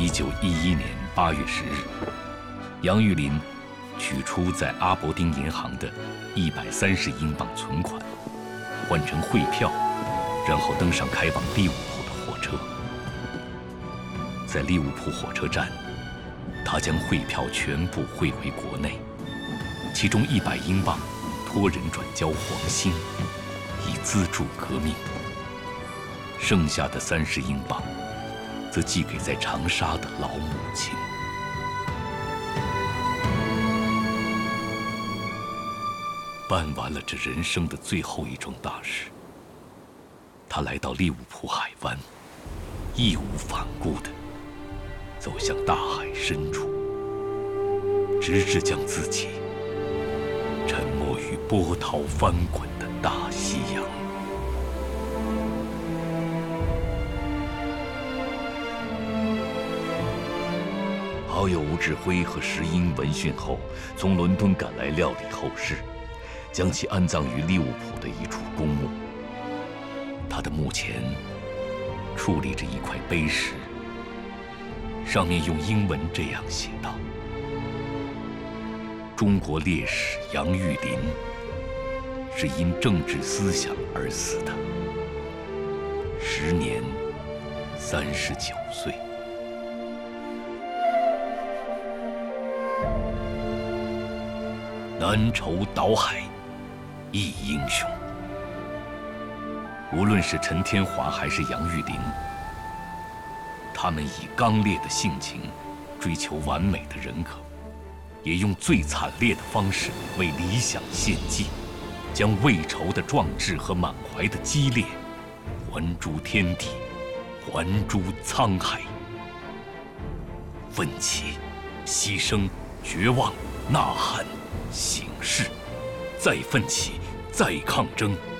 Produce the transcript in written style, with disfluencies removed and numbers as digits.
1911年8月10日，杨玉林取出在阿伯丁银行的130英镑存款，换成汇票，然后登上开往利物浦的火车。在利物浦火车站，他将汇票全部汇回国内，其中100英镑托人转交黄兴，以资助革命。剩下的30英镑，则寄给在长沙的老母亲。办完了这人生的最后一桩大事，他来到利物浦海湾，义无反顾地走向大海深处，直至将自己沉没于波涛翻滚的大西洋。好友吴志辉和石英闻讯后，从伦敦赶来料理后事，将其安葬于利物浦的一处公墓。他的墓前矗立着一块碑石，上面用英文这样写道：“中国烈士杨玉林是因政治思想而死的，时年39岁。”南筹岛海，一英雄。无论是陈天华还是杨玉林，他们以刚烈的性情追求完美的人格，也用最惨烈的方式为理想献祭，将未酬的壮志和满怀的激烈还诸天地，还诸沧海。奋起、牺牲、绝望、呐喊、醒世，再奋起，再抗争。